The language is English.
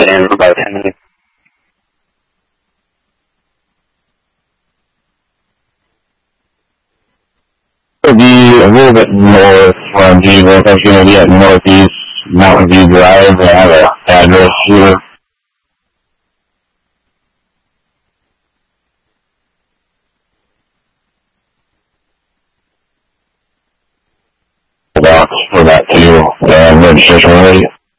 get in about 10 minutes. It'll be a little bit north from Jesus. I'm going to be at Northeast Mountain View Drive. I have an address here. For that too, registration rate.